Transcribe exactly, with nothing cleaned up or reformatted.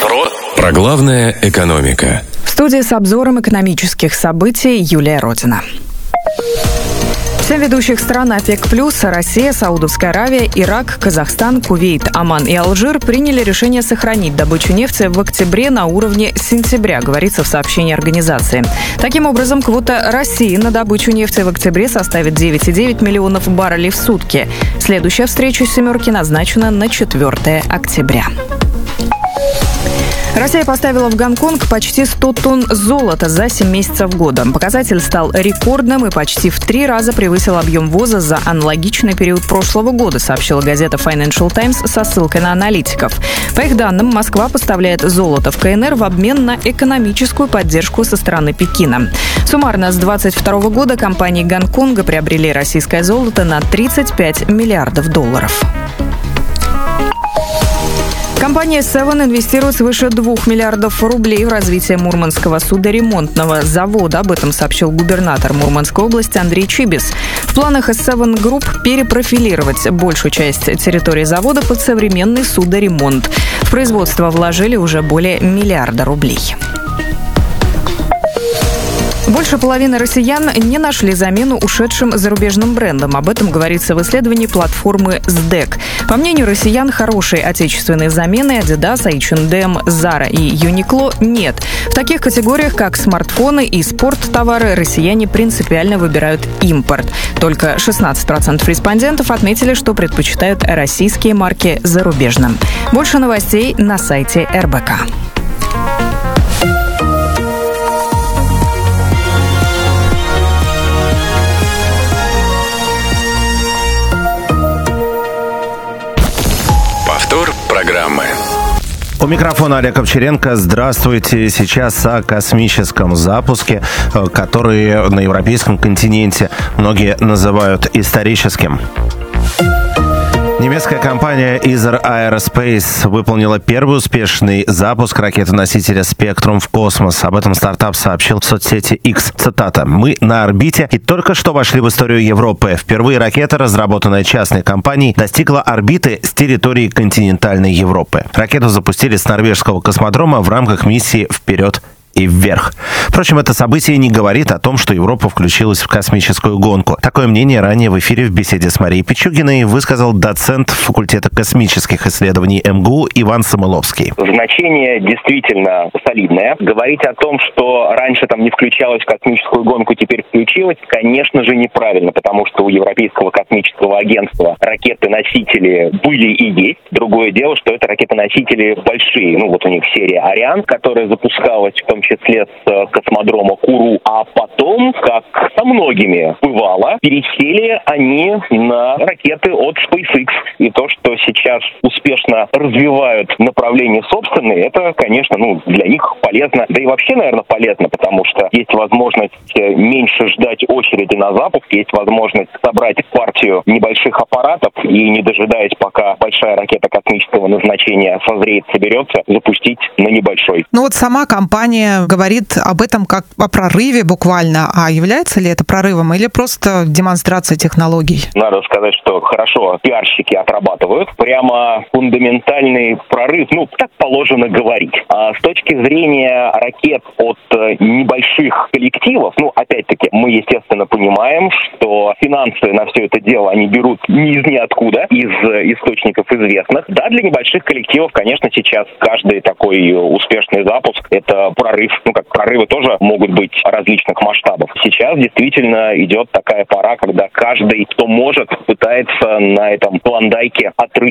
Про. Про главное экономика. В студии с обзором экономических событий Юлия Родина. Семь ведущих стран ОПЕК+, Россия, Саудовская Аравия, Ирак, Казахстан, Кувейт, Оман и Алжир приняли решение сохранить добычу нефти в октябре на уровне сентября, говорится в сообщении организации. Таким образом, квота России на добычу нефти в октябре составит девять целых девять десятых миллионов баррелей в сутки. Следующая встреча «семерки» назначена на четвёртое октября. Россия поставила в Гонконг почти сто тонн золота за семь месяцев года. Показатель стал рекордным и почти в три раза превысил объем ввоза за аналогичный период прошлого года, сообщила газета Financial Times со ссылкой на аналитиков. По их данным, Москва поставляет золото в КНР в обмен на экономическую поддержку со стороны Пекина. Суммарно с двадцать второго года компании Гонконга приобрели российское золото на тридцать пять миллиардов долларов. Компания Севен инвестирует свыше двух миллиардов рублей в развитие Мурманского судоремонтного завода. Об этом сообщил губернатор Мурманской области Андрей Чибис. В планах Севен Групп перепрофилировать большую часть территории завода под современный судоремонт. В производство вложили уже более миллиарда рублей. Больше половины россиян не нашли замену ушедшим зарубежным брендам. Об этом говорится в исследовании платформы сдэк. По мнению россиян, хорошей отечественной замены Adidas, эйч энд эм, Zara и Uniqlo нет. В таких категориях, как смартфоны и спорттовары, россияне принципиально выбирают импорт. Только шестнадцать процентов респондентов отметили, что предпочитают российские марки зарубежным. Больше новостей на сайте эр бэ ка. Программы. У микрофона Олег Овчаренко. Здравствуйте. Сейчас о космическом запуске, который на европейском континенте многие называют историческим. Немецкая компания Isar Aerospace выполнила первый успешный запуск ракеты-носителя Spectrum в космос. Об этом стартап сообщил в соцсети X. Цитата. «Мы на орбите и только что вошли в историю Европы. Впервые ракета, разработанная частной компанией, достигла орбиты с территории континентальной Европы. Ракету запустили с норвежского космодрома в рамках миссии «Вперед и вверх». Впрочем, это событие не говорит о том, что Европа включилась в космическую гонку. Такое мнение ранее в эфире в беседе с Марией Пичугиной высказал доцент факультета космических исследований эм гэ у Иван Самыловский. Значение действительно солидное. Говорить о том, что раньше там не включалась в космическую гонку, теперь включилась, конечно же, неправильно, потому что у Европейского космического агентства ракеты-носители были и есть. Другое дело, что это ракеты-носители большие. Ну, вот у них серия «Ариан», которая запускалась в том числе с космодрома Куру, а потом, как со многими бывало, пересели они на ракеты от SpaceX. И то, что сейчас успешно развивают направление собственные, это, конечно, ну, для них полезно. Да и вообще, наверное, полезно, потому что есть возможность меньше ждать очереди на запуск, есть возможность собрать партию небольших аппаратов и, не дожидаясь, пока большая ракета космического назначения созреет, соберется, запустить на небольшой. Ну вот сама компания говорит об этом как о прорыве буквально. А является ли это прорывом или просто демонстрация технологий? Надо сказать, что хорошо пиарщики отрабатывают. Прямо фундаментальный прорыв, ну, так положено говорить. А с точки зрения ракет от небольших коллективов, ну, опять-таки, мы, естественно, понимаем, что финансы на все это дело они берут не из ниоткуда, из источников известных. Да, для небольших коллективов, конечно, сейчас каждый такой успешный запуск — это прорыв. Ну, как прорывы тоже могут быть различных масштабов. Сейчас действительно идет такая пора, когда каждый, кто может, пытается на этом клондайке отрыть